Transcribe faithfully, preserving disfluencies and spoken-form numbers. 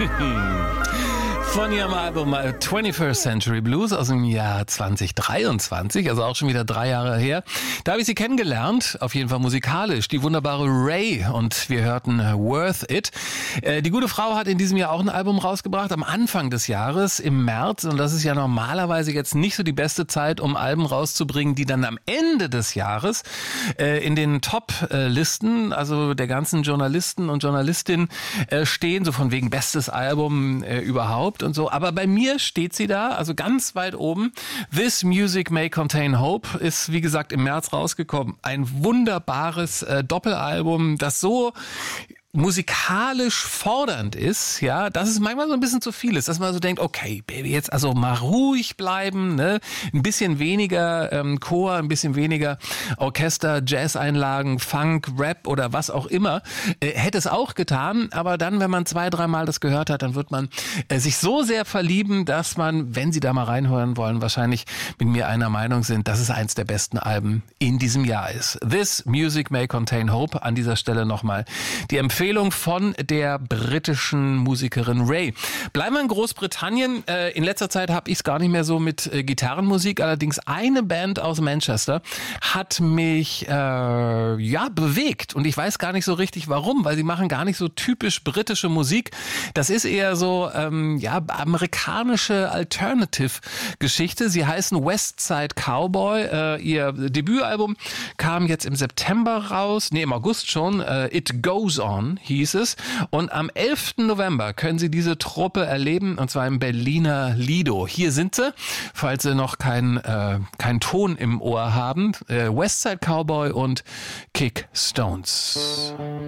Von ihrem Album twenty-first Century Blues aus dem Jahr zwanzig dreiundzwanzig, also auch schon wieder drei Jahre her. Da habe ich sie kennengelernt, auf jeden Fall musikalisch, die wunderbare Ray, und wir hörten Worth It. Die gute Frau hat in diesem Jahr auch ein Album rausgebracht, am Anfang des Jahres, im März, und das ist ja normalerweise jetzt nicht so die beste Zeit, um Alben rauszubringen, die dann am Ende des Jahres in den Top-Listen, also der ganzen Journalisten und Journalistinnen stehen, so von wegen bestes Album überhaupt und so. Aber bei mir steht sie da, also ganz weit oben. This Music May Contain Hope ist, wie gesagt, im März rausgekommen. Ein wunderbares äh, Doppelalbum, das so musikalisch fordernd ist, ja, dass es manchmal so ein bisschen zu viel ist, dass man so denkt, okay, Baby, jetzt also mal ruhig bleiben, ne, ein bisschen weniger ähm, Chor, ein bisschen weniger Orchester, Jazz-Einlagen, Funk, Rap oder was auch immer, äh, hätte es auch getan, aber dann, wenn man zwei, dreimal das gehört hat, dann wird man äh, sich so sehr verlieben, dass man, wenn Sie da mal reinhören wollen, wahrscheinlich mit mir einer Meinung sind, dass es eins der besten Alben in diesem Jahr ist. This Music May Contain Hope, an dieser Stelle nochmal die Empfehlung von der britischen Musikerin Ray. Bleiben wir in Großbritannien. In letzter Zeit habe ich es gar nicht mehr so mit Gitarrenmusik. Allerdings eine Band aus Manchester hat mich äh, ja bewegt. Und ich weiß gar nicht so richtig warum, weil sie machen gar nicht so typisch britische Musik. Das ist eher so ähm, ja amerikanische Alternative-Geschichte. Sie heißen Westside Cowboy. Äh, ihr Debütalbum kam jetzt im September raus. Nee, im August schon. Äh, It Goes On hieß es. Und am elften November können Sie diese Truppe erleben, und zwar im Berliner Lido. Hier sind sie, falls Sie noch keinen äh, keinen Ton im Ohr haben. Äh, Westside Cowboy und Kick Stones.